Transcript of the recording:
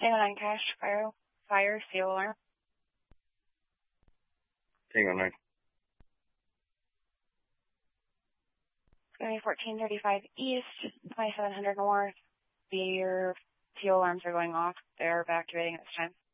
Tango 9 cash, fire, seal alarm. Tango 9. It's going to be 1435 east, 2700 north. Your fuel alarms are going off. They're evacuating at this time.